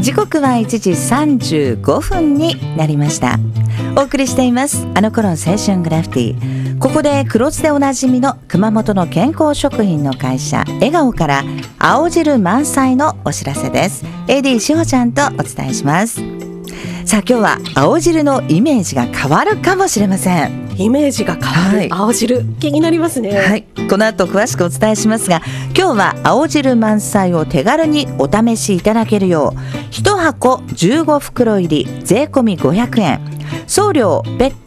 時刻は1時35分になりました。お送りしていますあの頃の青春グラフィティ。ここで黒字でおなじみの熊本の健康食品の会社笑顔から青汁満載のお知らせです。 AD しほちゃんとお伝えします。さあ今日は青汁のイメージが変わるかもしれません。 イメージが変わる、青汁気になりますね。 はい、この後詳しくお伝えしますが、今日は青汁満載を手軽にお試しいただけるよう1箱15袋入り税込み500円、送料別